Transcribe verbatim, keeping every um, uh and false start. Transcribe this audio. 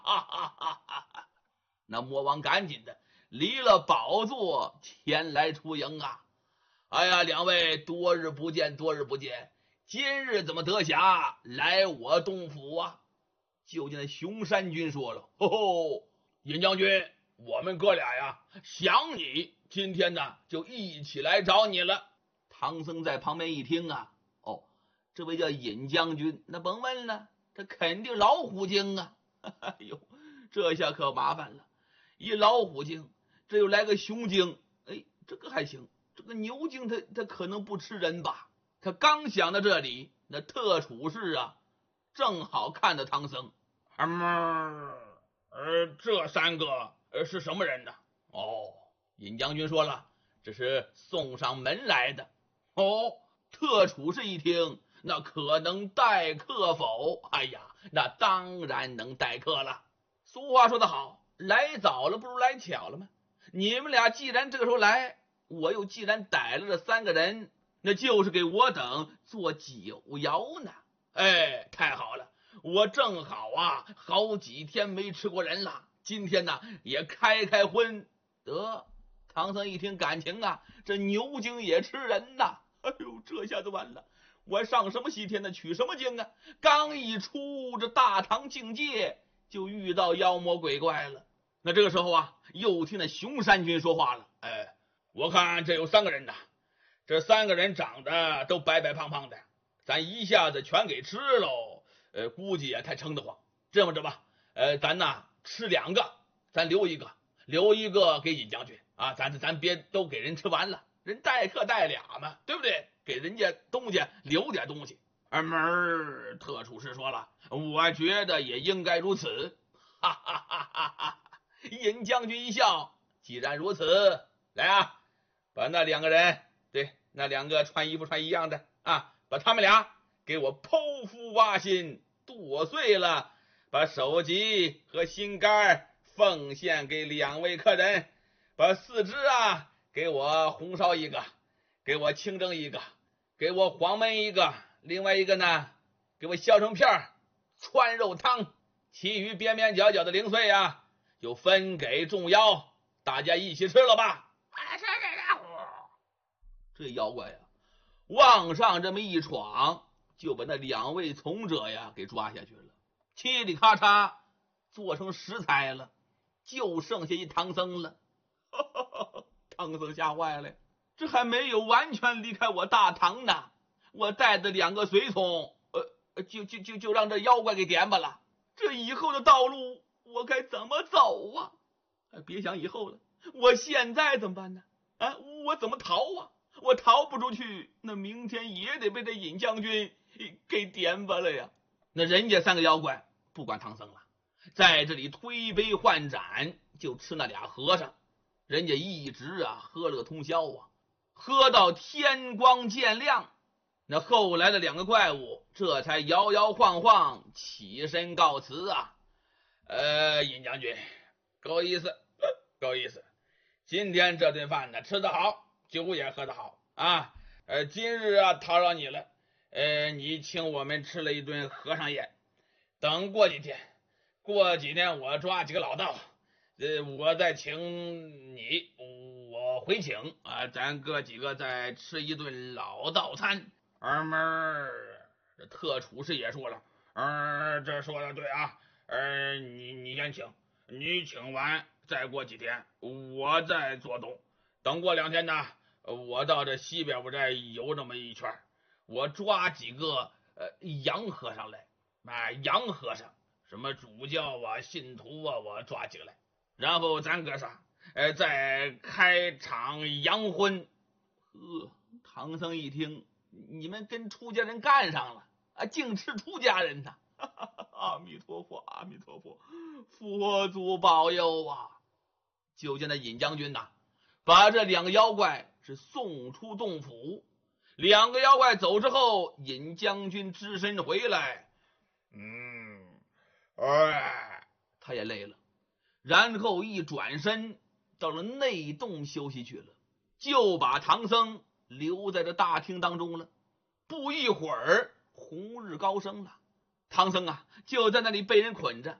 哈哈哈哈！那魔王赶紧的离了宝座前来出迎啊！哎呀，两位多日不见，多日不见，今日怎么得暇来我东府啊？就见熊山君说了：“吼吼，尹将军，我们哥俩呀想你，今天呢就一起来找你了。”唐僧在旁边一听啊，哦，这位叫尹将军，那甭问了，这肯定老虎精啊！哎呦，这下可麻烦了，一老虎精，这又来个熊精，哎，这个还行。这个牛精他他可能不吃人吧？他刚想到这里，那特处士啊，正好看到唐僧。嗯，呃，这三个呃是什么人呢？哦，尹将军说了，这是送上门来的。哦，特处士一听，那可能待客否？哎呀，那当然能待客了。俗话说得好，来早了不如来巧了嘛。你们俩既然这个时候来，我又既然逮了这三个人，那就是给我等做酒肴呢。哎，太好了，我正好啊，好几天没吃过人了，今天呢也开开荤。得，唐僧一听感情啊，这牛精也吃人呐！哎呦，这下子完了，我上什么西天呢？取什么经啊？刚一出这大唐境界，就遇到妖魔鬼怪了。那这个时候啊，又听那熊山君说话了：“哎，我看这有三个人呐，这三个人长得都白白胖胖的，咱一下子全给吃喽，呃，估计也太撑得慌。这么着吧，呃，咱呐吃两个，咱留一个，留一个给尹将军啊，咱咱别都给人吃完了，人待客待俩嘛，对不对？给人家东西留点东西。”二门特处士说了：“我觉得也应该如此。”哈哈哈哈哈！尹将军一笑：“既然如此，来啊，把那两个人，对，那两个穿衣服穿一样的啊，把他们俩给我剖腹挖心，剁碎了，把首级和心肝奉献给两位客人，把四肢啊给我红烧一个，给我清蒸一个，给我黄焖一个，另外一个呢，给我削成片儿，川肉汤，其余边边角角的零碎啊，就分给众妖，大家一起吃了吧。”这妖怪呀，往上这么一闯，就把那两位从者呀给抓下去了，嘁里咔嚓做成食材了，就剩下一唐僧了。唐僧吓坏了，这还没有完全离开我大唐呢，我带的两个随从，呃，就就就就让这妖怪给点吧了。这以后的道路我该怎么走啊？别想以后了，我现在怎么办呢？啊，我怎么逃啊？我逃不出去，那明天也得被这尹将军给点吧了呀。那人家三个妖怪不管唐僧了，在这里推杯换盏，就吃那俩和尚。人家一直啊喝了个通宵啊，喝到天光渐亮。那后来的两个怪物这才摇摇晃晃起身告辞啊。呃，尹将军，够意思，够意思。今天这顿饭呢吃得好，酒也喝得好啊。呃，今日啊叨扰你了，呃，你请我们吃了一顿和尚宴。等过几天，过几天我抓几个老道，呃，我再请你，我回请啊，咱哥几个再吃一顿老道餐。二门这特处士也说了，嗯，这说的对啊，呃，你你先请，你请完再过几天，我再做东。等过两天呢，我到这西边我再游这么一圈，我抓几个呃洋和尚来，啊，洋和尚什么主教啊、信徒啊，我抓几个来，然后咱哥仨呃再开场洋荤。呵，唐僧一听，你们跟出家人干上了啊，净吃出家人呐！阿弥陀佛，阿弥陀佛，佛祖保佑啊！就见那尹将军呐，把这两个妖怪是送出洞府。两个妖怪走之后，尹将军只身回来，嗯，哎，他也累了，然后一转身到了内洞休息去了，就把唐僧留在这大厅当中了。不一会儿，红日高升了，唐僧啊就在那里被人捆着，